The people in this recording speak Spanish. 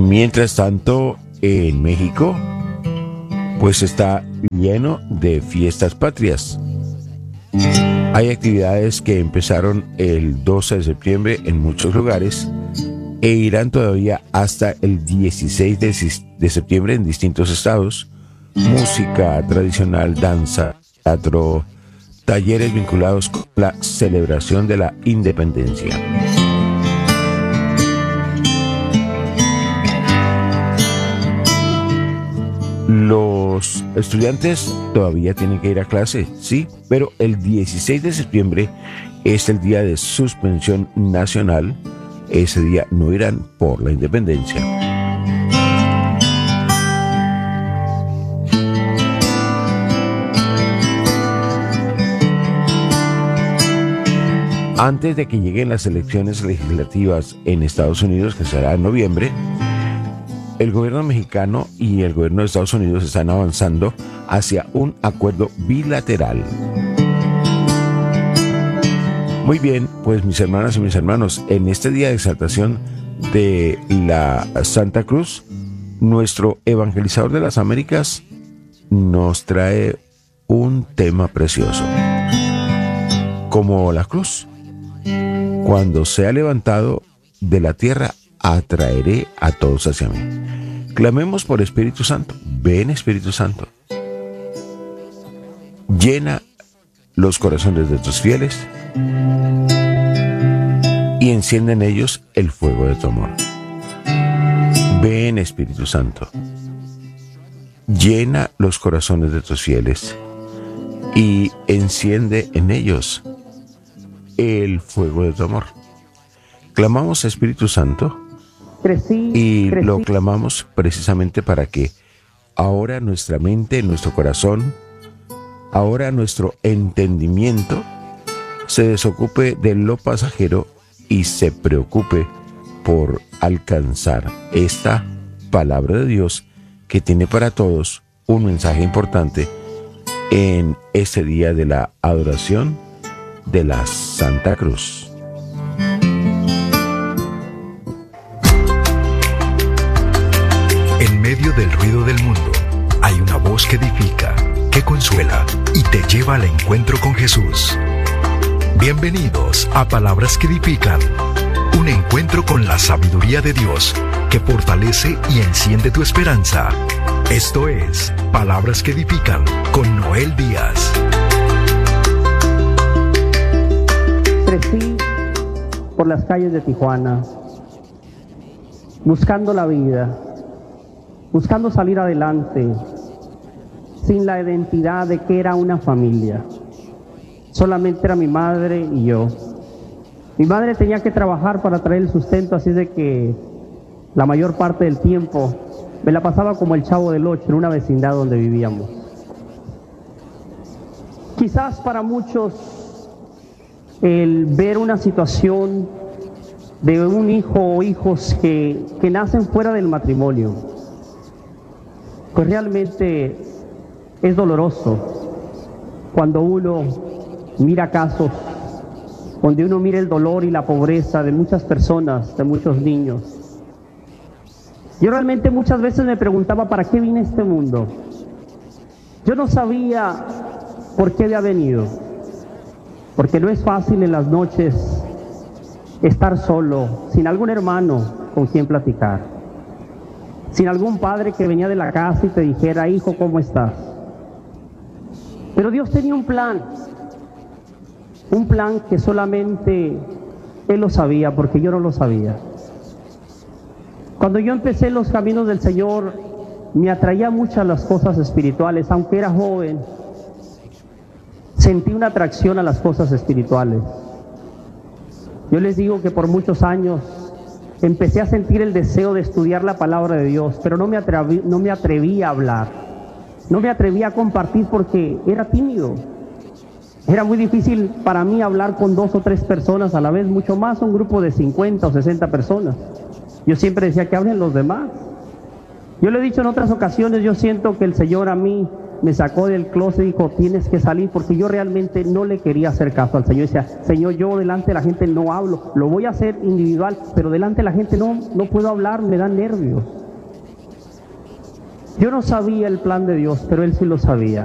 Mientras tanto, en México, pues está lleno de fiestas patrias. Hay actividades que empezaron el 12 de septiembre en muchos lugares e irán todavía hasta el 16 de septiembre en distintos estados. Música tradicional, danza, teatro, talleres vinculados con la celebración de la independencia. Los estudiantes todavía tienen que ir a clase, sí, pero el 16 de septiembre es el día de suspensión nacional. Ese día no irán por la independencia. Antes de que lleguen las elecciones legislativas en Estados Unidos, que será en noviembre, el gobierno mexicano y el gobierno de Estados Unidos están avanzando hacia un acuerdo bilateral. Muy bien, pues mis hermanas y mis hermanos, en este día de exaltación de la Santa Cruz, nuestro evangelizador de las Américas nos trae un tema precioso. Como la cruz, cuando sea levantado de la tierra, atraeré a todos hacia mí. Clamemos por Espíritu Santo. Ven, Espíritu Santo. Llena los corazones de tus fieles y enciende en ellos el fuego de tu amor. Ven, Espíritu Santo. Llena los corazones de tus fieles y enciende en ellos el fuego de tu amor. Clamamos a Espíritu Santo y lo clamamos precisamente para que ahora nuestra mente, nuestro corazón, ahora nuestro entendimiento se desocupe de lo pasajero y se preocupe por alcanzar esta palabra de Dios que tiene para todos un mensaje importante en este día de la adoración de la Santa Cruz. En medio del ruido del mundo, hay una voz que edifica, que consuela y te lleva al encuentro con Jesús. Bienvenidos a Palabras que Edifican, un encuentro con la sabiduría de Dios que fortalece y enciende tu esperanza. Esto es Palabras que Edifican con Noel Díaz. Crecí por las calles de Tijuana, buscando la vida, buscando salir adelante, sin la identidad de que era una familia. Solamente era mi madre y yo. Mi madre tenía que trabajar para traer el sustento, así de que la mayor parte del tiempo me la pasaba como el Chavo del Ocho en una vecindad donde vivíamos. Quizás para muchos el ver una situación de un hijo o hijos que nacen fuera del matrimonio, pues realmente es doloroso cuando uno mira casos donde uno mira el dolor y la pobreza de muchas personas, de muchos niños. Yo realmente muchas veces me preguntaba ¿para qué vine a este mundo? Yo no sabía por qué había venido, porque no es fácil en las noches estar solo, sin algún hermano con quien platicar, sin algún padre que venía de la casa y te dijera, hijo, ¿cómo estás? Pero Dios tenía un plan que solamente Él lo sabía, porque yo no lo sabía. Cuando yo empecé los caminos del Señor, me atraía muchas las cosas espirituales, aunque era joven, sentí una atracción a las cosas espirituales. Yo les digo que por muchos años empecé a sentir el deseo de estudiar la palabra de Dios, pero no me atreví a hablar, no me atreví a compartir porque era tímido. Era muy difícil para mí hablar con 2 o 3 personas a la vez, mucho más un grupo de 50 o 60 personas. Yo siempre decía que hablen los demás. Yo le he dicho en otras ocasiones, yo siento que el Señor a mí me sacó del closet y dijo, tienes que salir, porque yo realmente no le quería hacer caso al Señor. Decía, Señor, yo delante de la gente no hablo, lo voy a hacer individual, pero delante de la gente no puedo hablar, me dan nervios. Yo no sabía el plan de Dios, pero Él sí lo sabía.